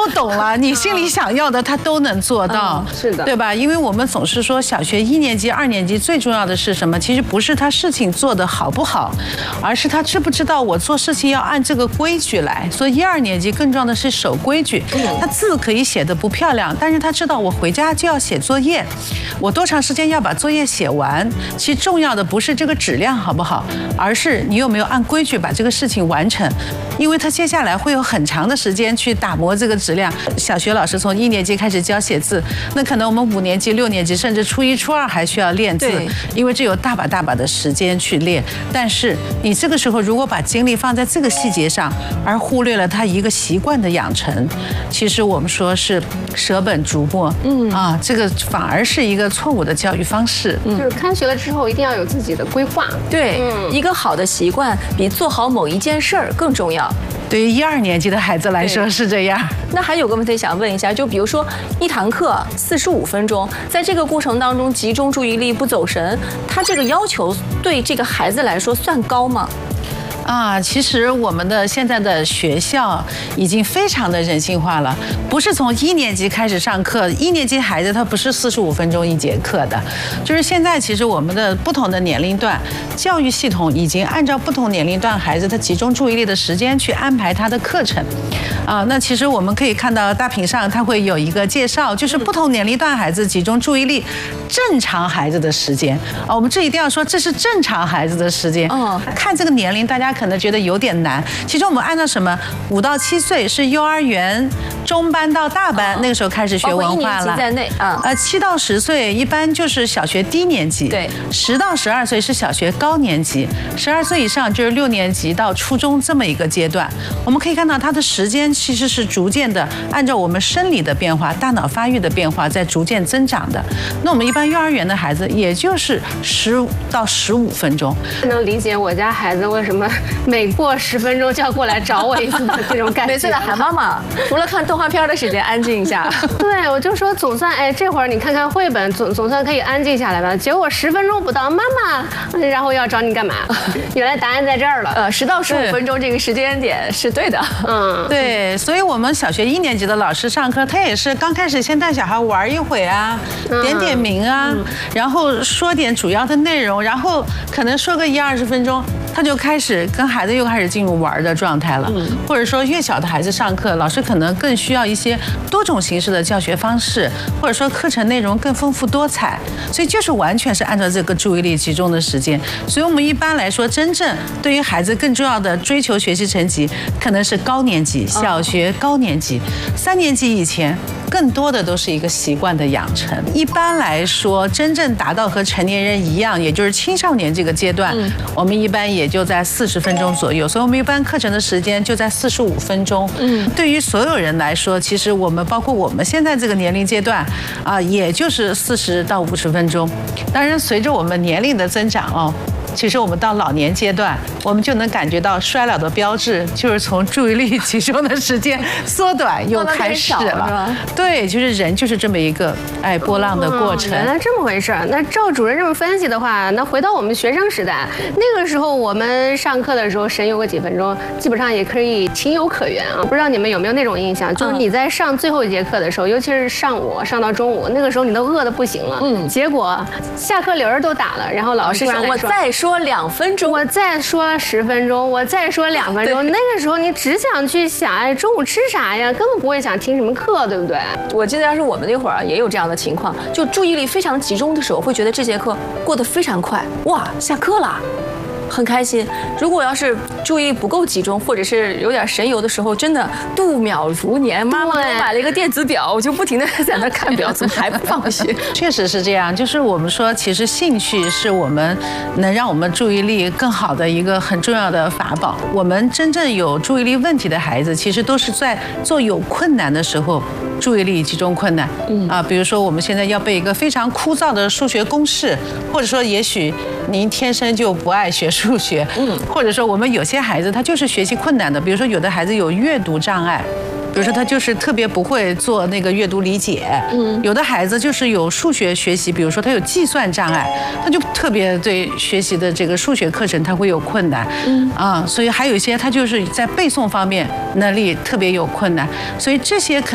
懂了，你心里想要的他都能做到， 是的， 对吧？因为我们总是说小学1年级、2年级最重要的是什么？其实不是他事情做得好不好，而是他知不知道我做事情要按这个规矩来。所以1、2年级更重要的是守规矩。他字可以写得不漂亮，但是他知道我回家就要写作业，我多长时间要把作业写完。其实重要的不是这个质量好不好，而是你有没有按规矩把这个事情完成。因为他接下来会有很长的时间去打磨这个质量。小学老师从1年级开始教写字，那可能我们5年级、6年级甚至初1、初2还需要练字，因为这有大把的时间去练。但是你这个时候如果把精力放在这个细节上，而忽略了他一个习惯的养成，其实我们说是舍本逐末。这个反而是一个错误的教育方式。 就是开学了之后一定要有自己的规划。 对，一个好的习惯比做好某一件事儿更重要。 对于1、2年级的孩子来说是这样。 那还有个问题想问一下，就比如说一堂课45分钟，在这个过程当中集中注意力不走神，他这个要求对这个孩子来说算高吗？ 其实我们的现在的学校已经非常的人性化了，不是从1年级开始上课，1年级孩子他不是45分钟一节课的，就是现在其实我们的不同的年龄段，教育系统已经按照不同年龄段孩子他集中注意力的时间去安排他的课程。那其实我们可以看到大屏上它会有一个介绍，就是不同年龄段孩子集中注意力正常孩子的时间。我们这一定要说这是正常孩子的时间。看这个年龄大家可能觉得有点难，其实我们按照什么5到7岁是幼儿园中班到大班，那个时候开始学文化了。 在内 7到10岁一般就是小学低年级。 对 ，10到12岁是小学高年级，12岁以上就是6年级到初中这么一个阶段。我们可以看到它的时间其实是逐渐的按照我们生理的变化、大脑发育的变化在逐渐增长的。那我们一般幼儿园的孩子也就是10到15分钟。 能理解我家孩子为什么每过10分钟就要过来找我一次的这种感觉。 每次来喊妈妈，除了看动画片的时间安静一下。 对，我就说总算这会儿你看看绘本，总算可以安静下来了。结果10分钟不到，妈妈，然后要找你干嘛？原来答案在这儿了。 10到15分钟这个时间点是对的。 对，所以我们小学1年级的老师上课，他也是刚开始先带小孩玩一会啊，点名啊，然后说点主要的内容，然后可能说个20分钟，他就开始跟孩子又开始进入玩的状态了。或者说越小的孩子上课，老师可能更需要一些多种形式的教学方式，或者说课程内容更丰富多彩，所以就是完全是按照这个注意力集中的时间。所以我们一般来说，真正对于孩子更重要的追求学习成绩，可能是高年级、小学高年级，3年级以前更多的都是一个习惯的养成。一般来说，真正达到和成年人一样，也就是青少年这个阶段，我们一般也就在40分钟左右，所以我们一般课程的时间就在45分钟。对于所有人来说，其实我们包括我们现在这个年龄阶段也就是40到50分钟。当然，随着我们年龄的增长其实我们到老年阶段，我们就能感觉到衰老的标志，就是从注意力集中的时间缩短又开始了。对，就是人就是这么一个波浪的过程。 原来这么回事。那照主任这么分析的话，那回到我们学生时代，那个时候我们上课的时候神游个几分钟，基本上也可以情有可原啊。不知道你们有没有那种印象，就是你在上最后一节课的时候，尤其是上午上到中午，那个时候你都饿得不行了。结果下课铃儿都打了，然后老师说我再说2分钟， 我再说10分钟，我再说2分钟。那个时候你只想去想，中午吃啥呀？根本不会想听什么课，对不对？ 我记得要是我们那会儿也有这样的情况，就注意力非常集中的时候，会觉得这节课过得非常快，哇，下课了。很开心。如果要是注意力不够集中，或者是有点神游的时候，真的度秒如年。妈妈给我买了一个电子表，我就不停的在那看表，怎么还不放学？ 确实是这样，就是我们说，其实兴趣是我们能让我们注意力更好的一个很重要的法宝。我们真正有注意力问题的孩子，其实都是在做有困难的时候。注意力集中困难，比如说我们现在要背一个非常枯燥的数学公式，或者说也许您天生就不爱学数学，或者说我们有些孩子他就是学习困难的，比如说有的孩子有阅读障碍。比如说他就是特别不会做那个阅读理解，有的孩子就是有数学学习，比如说他有计算障碍，他就特别对学习的这个数学课程他会有困难，所以还有一些他就是在背诵方面能力特别有困难，所以这些可